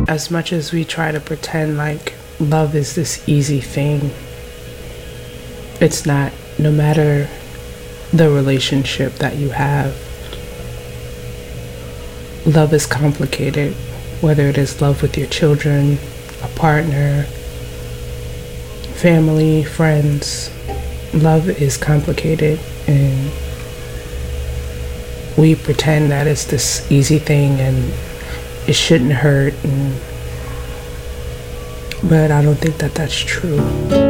As much as we try to pretend like love is this easy thing, it's not. No matter the relationship that you have, love is complicated. Whether it is love with your children, a partner, family, friends, love is complicated, and we pretend that it's this easy thing and it shouldn't hurt, but I don't think that that's true.